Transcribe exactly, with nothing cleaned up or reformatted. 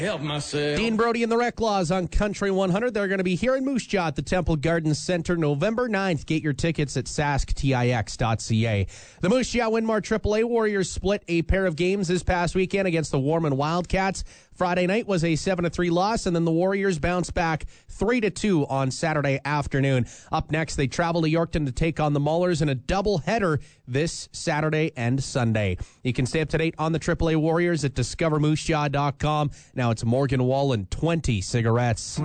Help myself. Dean Brody and the Reclaws on Country one hundred. They're going to be here in Moose Jaw at the Temple Garden Center November ninth. Get your tickets at sask tix dot c a. The Moose Jaw Winmar triple A Warriors split a pair of games this past weekend against the Warman Wildcats. Friday night was a seven to three loss, and then the Warriors bounced back three to two on Saturday afternoon. Up next, they travel to Yorkton to take on the Maulers in a doubleheader this Saturday and Sunday. You can stay up to date on the triple A Warriors at discover moose jaw dot com. Now it's Morgan Wallen, twenty cigarettes.